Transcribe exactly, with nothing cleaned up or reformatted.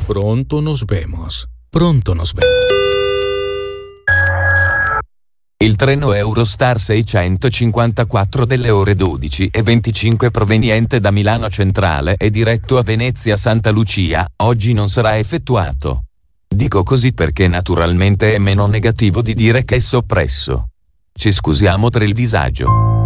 Pronto nos vemos. Pronto nos vemos. Il treno Eurostar seicentocinquantaquattro delle ore dodici e venticinque proveniente da Milano Centrale e diretto a Venezia Santa Lucia, oggi non sarà effettuato. Dico così perché naturalmente è meno negativo di dire che è soppresso. Ci scusiamo per il disagio.